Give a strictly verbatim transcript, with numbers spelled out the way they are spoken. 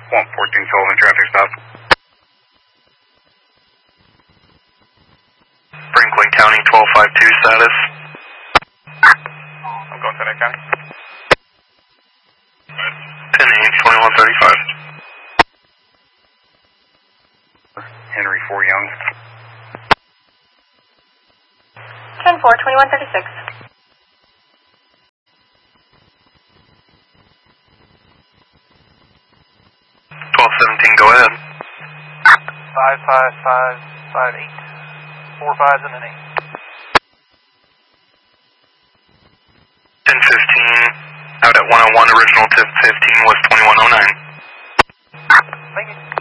one fourteen Sullivan, traffic stop. Franklin County, twelve five two status. I'm going to that county. ten eight, twenty-one thirty-five. Henry four Young. ten four, twenty-one thirty-six. twelve seventeen, go ahead. five five five five eight. Four fives and an eight. ten fifteen, out at one oh one, original tip fifteen was twenty-one oh nine. Thank you.